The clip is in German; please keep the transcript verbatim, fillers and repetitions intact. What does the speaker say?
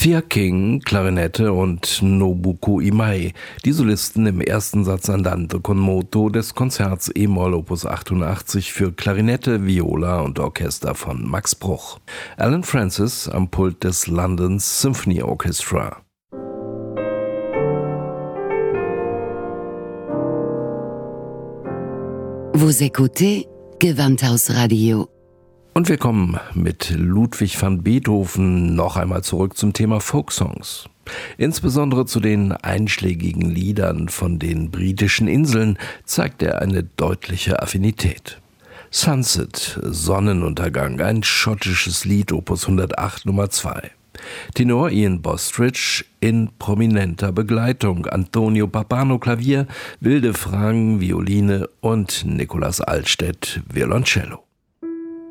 Sophia King, Klarinette und Nobuko Imai, die Solisten im ersten Satz Andante con moto des Konzerts E-Moll Opus achtundachtzig für Klarinette, Viola und Orchester von Max Bruch. Alan Francis am Pult des London Symphony Orchestra. Vous écoutez Gewandhaus-Radio. Und wir kommen mit Ludwig van Beethoven noch einmal zurück zum Thema Folksongs. Insbesondere zu den einschlägigen Liedern von den britischen Inseln zeigt er eine deutliche Affinität. Sunset, Sonnenuntergang, ein schottisches Lied, Opus hundertacht Nummer zwei. Tenor Ian Bostridge in prominenter Begleitung, Antonio Pappano Klavier, Wilde Frangen Violine und Nicolas Altstedt Violoncello.